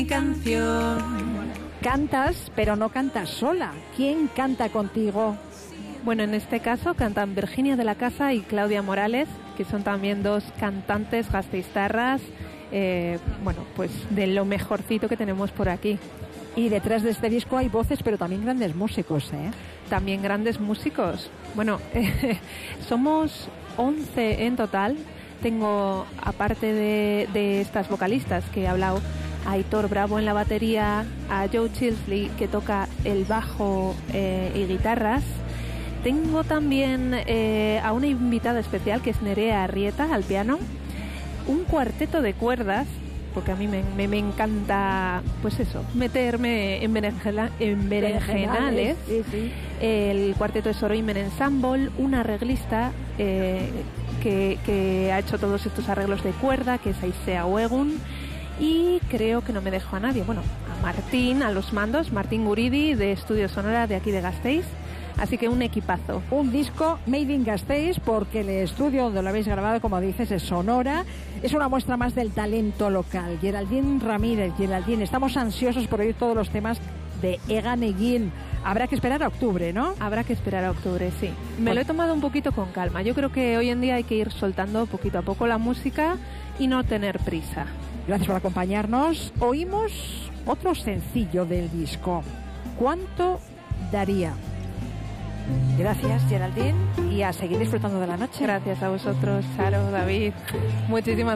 Canción. Cantas, pero no cantas sola. ¿Quién canta contigo? Bueno, en este caso cantan Virginia de la Casa y Claudia Morales, que son también dos cantantes gasteiztarras, bueno, pues de lo mejorcito que tenemos por aquí. Y detrás de este disco hay voces, pero también grandes músicos, ¿eh? También grandes músicos. Bueno, somos 11 en total. Tengo, aparte de estas vocalistas que he hablado, a Aitor Bravo en la batería, a Joe Chilsley que toca el bajo y guitarras. Tengo también a una invitada especial que es Nerea Arrieta al piano, un cuarteto de cuerdas, porque a mí me encanta, pues eso, meterme en berenjenales. Sí. El cuarteto de Soroimen Ensemble, un arreglista que ha hecho todos estos arreglos de cuerda, que es Aisea Wegun. Y creo que no me dejo a nadie. Bueno, a Martín, a los mandos, Martín Guridi de Estudio Sonora de aquí de Gasteiz. Así que un equipazo. Un disco made in Gasteiz, porque el estudio donde lo habéis grabado, como dices, es Sonora. Es una muestra más del talento local. Geraldine Ramírez, Geraldine, estamos ansiosos por oír todos los temas de Egan Egin. Habrá que esperar a octubre, ¿no? Habrá que esperar a octubre, sí. Me lo he tomado un poquito con calma. Yo creo que hoy en día hay que ir soltando poquito a poco la música y no tener prisa. Gracias por acompañarnos. Oímos otro sencillo del disco. ¿Cuánto daría? Gracias, Geraldine, y a seguir disfrutando de la noche. Gracias a vosotros, Charo, David. Muchísimas